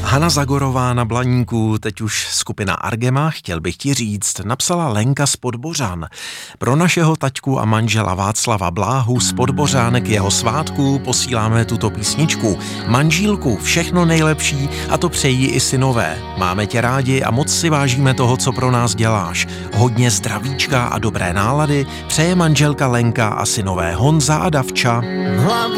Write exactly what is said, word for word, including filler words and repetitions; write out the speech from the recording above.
Hana Zagorová na Blaníku, teď už skupina Argema, chtěl bych ti říct, napsala Lenka z Podbořan. Pro našeho taťku a manžela Václava Bláhu z Podbořánek jeho svátků posíláme tuto písničku. Manžílku, všechno nejlepší a to přejí i synové. Máme tě rádi a moc si vážíme toho, co pro nás děláš. Hodně zdravíčka a dobré nálady přeje manželka Lenka a synové Honza a Davča. Hlavně